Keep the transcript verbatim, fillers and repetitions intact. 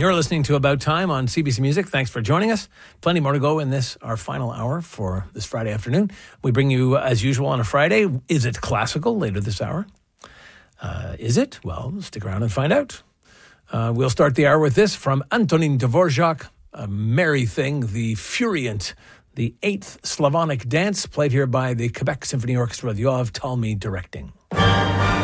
You're listening to About Time on C B C Music. Thanks for joining us. Plenty more to go in this, our final hour for this Friday afternoon. We bring you, as usual, on a Friday. Is it classical later this hour? Uh, is it? Well, stick around and find out. Uh, we'll start the hour with this from Antonin Dvorak, a merry thing, the Furient, the eighth Slavonic dance, played here by the Quebec Symphony Orchestra with Yoav Talmy directing.